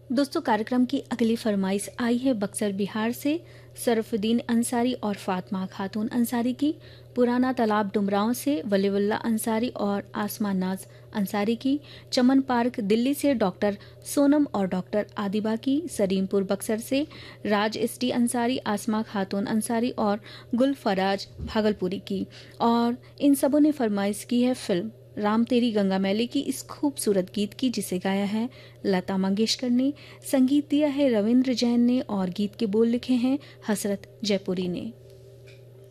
दोस्तों, कार्यक्रम की अगली फरमाइश आई है बक्सर बिहार से सरफुद्दीन अंसारी और फातिमा खातून अंसारी की। पुराना तालाब डुमरांव से वलीउल्ला अंसारी और आसमा नाज अंसारी की। चमन पार्क दिल्ली से डॉक्टर सोनम और डॉक्टर आदिबा की। सलीमपुर बक्सर से राज एसटी अंसारी, आसमा खातून अंसारी और गुल फराज भागलपुरी की। और इन सबों ने फरमाइश की है फिल्म राम तेरी गंगा मैली की इस खूबसूरत गीत की, जिसे गाया है लता मंगेशकर ने, संगीत दिया है रविंद्र जैन ने और गीत के बोल लिखे हैं हसरत जयपुरी ने।